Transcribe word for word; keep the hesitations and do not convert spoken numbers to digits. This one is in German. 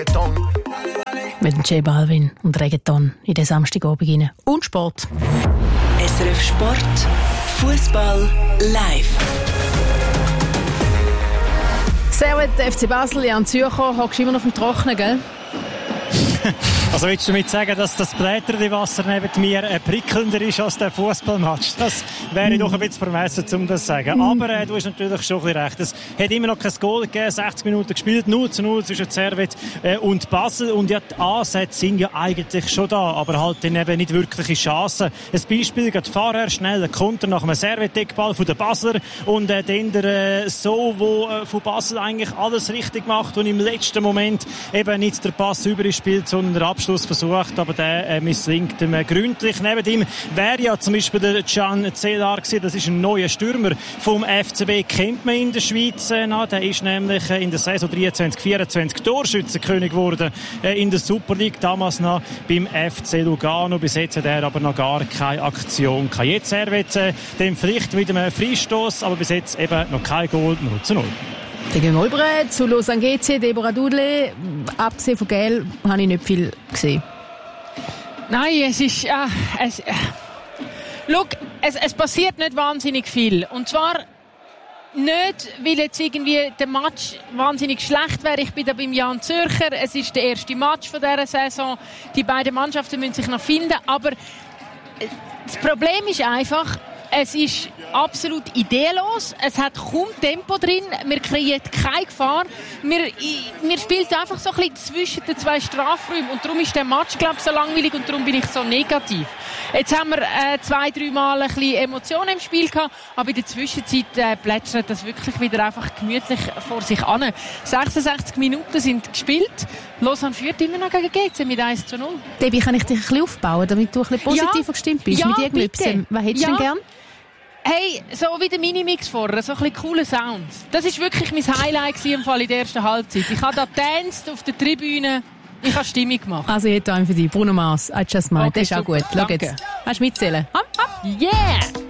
Reggaeton. Mit dem J Balvin und Reggaeton in den Samstagabend rein. Und Sport. S R F Sport, Fußball live. Servus, F C Basel, Jan Zürcher, hockst immer noch auf dem Trocknen, gell? Also willst du damit sagen, dass das blätternde Wasser neben mir äh, prickelnder ist als der Fußballmatch? Das wäre mm. doch ein bisschen vermessen, um das zu sagen. Mm. Aber äh, du hast natürlich schon ein bisschen recht. Es hat immer noch kein Goal gegeben, sechzig Minuten gespielt, null zu null zwischen Servet äh, und Basel. Und ja, die Ansätze sind ja eigentlich schon da, aber halt dann eben nicht wirkliche Chancen. Ein Beispiel, gerade vorher schnell ein Konter nach einem Servet-Eckball von den Basler und äh, dann der äh, so, wo äh, von Basel eigentlich alles richtig macht und im letzten Moment eben nicht der Pass über spielt, sondern der Abschluss versucht, aber der äh, misslingt ihm äh, gründlich. Neben ihm wäre ja zum Beispiel der Can Celar gewesen. Das ist ein neuer Stürmer vom F C B, kennt man in der Schweiz. Äh, na, der ist nämlich äh, in der Saison dreiundzwanzig vierundzwanzig Torschützenkönig geworden äh, in der Super League, damals noch beim F C Lugano. Bis jetzt hat er aber noch gar keine Aktion gehabt. Jetzt er wird äh, dem vielleicht mit einem Freistoß, aber bis jetzt eben noch kein Goal, null zu null. Gegen Olbre zu Lausanne G C, Deborah Dudley. Abgesehen von Gel habe ich nicht viel gesehen. Nein, es ist... Äh, es, äh, Schau, es, es passiert nicht wahnsinnig viel. Und zwar nicht, weil jetzt irgendwie der Match wahnsinnig schlecht wäre. Ich bin da beim Jan Zürcher. Es ist der erste Match von dieser Saison. Die beiden Mannschaften müssen sich noch finden. Aber das Problem ist einfach, es ist absolut ideelos. Es hat kaum Tempo drin. Wir kreieren keine Gefahr. Wir, wir spielen einfach so ein bisschen zwischen den zwei Strafräumen. Und darum ist der Match, glaube ich, so langweilig und darum bin ich so negativ. Jetzt haben wir äh, zwei, drei Mal ein bisschen Emotionen im Spiel gehabt, aber in der Zwischenzeit äh, plätschert das wirklich wieder einfach gemütlich vor sich an. sechsundsechzig Minuten sind gespielt. Lausanne führt immer noch gegen G C mit eins zu null. Debbie, kann ich dich ein bisschen aufbauen, damit du ein bisschen positiver ja, gestimmt bist ja, mit irgendetwas? Was hättest du ja. denn gern? Hey, so wie der Minimix vorher, so ein bisschen cooler Sound. Das war wirklich mein Highlight im Fall in der ersten Halbzeit. Ich habe da getanzt auf der Tribüne. Ich habe Stimmung gemacht. Also ich hätte einen für dich. Bruno Mars, I Just Might. Okay, das ist auch super. gut. Schau Danke. jetzt. Hast du mitzählen? Hopp, hopp. Yeah!